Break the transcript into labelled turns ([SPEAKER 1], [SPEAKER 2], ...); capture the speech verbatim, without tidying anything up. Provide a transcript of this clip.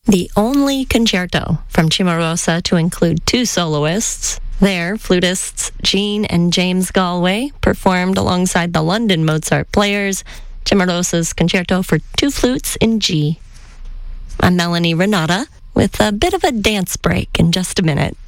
[SPEAKER 1] the only concerto from Cimarosa to include two soloists. There, flutists Jean and James Galway performed alongside the London Mozart players Cimarosa's concerto for two flutes in G. I'm Melanie Renata with a bit of a dance break in just a minute.